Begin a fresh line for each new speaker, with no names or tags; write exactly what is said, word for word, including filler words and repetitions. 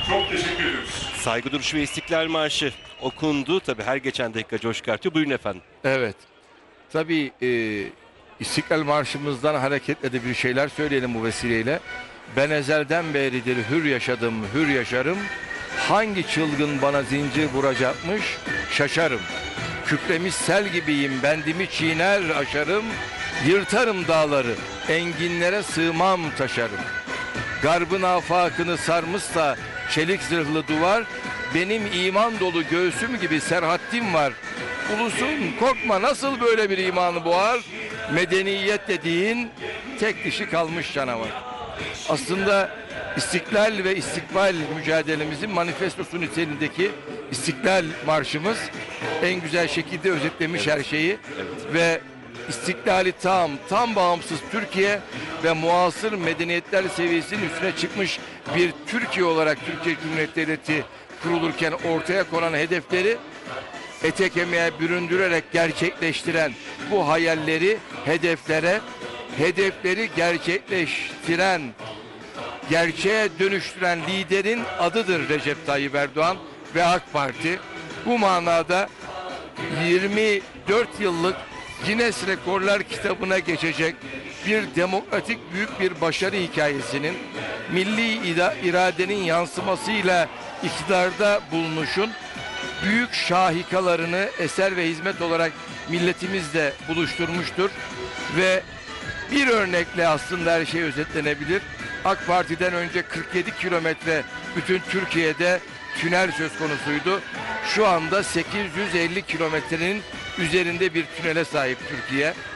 Çok teşekkür ediyoruz.
Saygı duruşu ve İstiklal Marşı okundu. Tabii her geçen dakika coşku artıyor. Buyurun efendim.
Evet. Tabii e, İstiklal Marşımızdan hareketle de bir şeyler söyleyelim bu vesileyle. Ben ezelden beridir hür yaşadım, hür yaşarım. Hangi çılgın bana zincir vuracakmış, şaşarım. Kükremiş sel gibiyim, bendimi çiğner aşarım. Yırtarım dağları, enginlere sığmam taşarım. Garbın afakını sarmışsa çelik zırhlı duvar, benim iman dolu göğsüm gibi serhattim var. Ulusun korkma, nasıl böyle bir imanı boğar? Medeniyet dediğin tek dişi kalmış canavar. Aslında İstiklal ve istikbal mücadelemizin manifestosu niteliğindeki İstiklal Marşımız en güzel şekilde özetlemiş her şeyi. Ve istiklali tam, tam bağımsız Türkiye ve muasır medeniyetler seviyesinin üstüne çıkmış bir Türkiye olarak Türkiye Cumhuriyeti Devleti kurulurken ortaya konan hedefleri ete kemiğe büründürerek gerçekleştiren bu hayalleri, hedeflere, hedefleri gerçekleştiren, gerçeğe dönüştüren liderin adıdır Recep Tayyip Erdoğan ve AK Parti. Bu manada yirmi dört yıllık Guinness Rekorlar kitabına geçecek bir demokratik büyük bir başarı hikayesinin milli iradenin yansımasıyla iktidarda bulunuşun büyük şahikalarını eser ve hizmet olarak milletimizle buluşturmuştur ve bir örnekle aslında her şey özetlenebilir. AK Parti'den önce kırk yedi kilometre bütün Türkiye'de tünel söz konusuydu. Şu anda sekiz yüz elli kilometrenin üzerinde bir tünele sahip Türkiye.